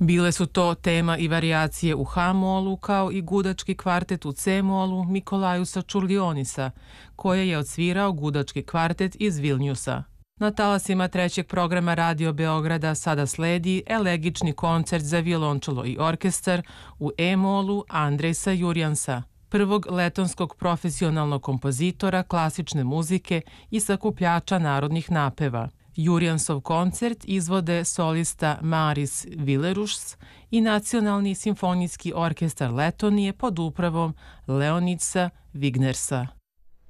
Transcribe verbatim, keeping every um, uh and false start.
Bile su to tema i varijacije u ha-molu kao i gudački kvartet u ce-molu Mikolajusa Čurlionisa, koje je odsvirao gudački kvartet iz Vilnjusa. Na talasima trećeg programa Radio Beograda sada sledi elegični koncert za violončelo i orkestar u e-molu Andrejsa Jurjansa, prvog letonskog profesionalnog kompozitora klasične muzike i sakupljača narodnih napeva. Jurjansov koncert izvode solista Maris Vilerušs i Nacionalni simfonijski orkestar Letonije pod upravom Leonidsa Vignersa.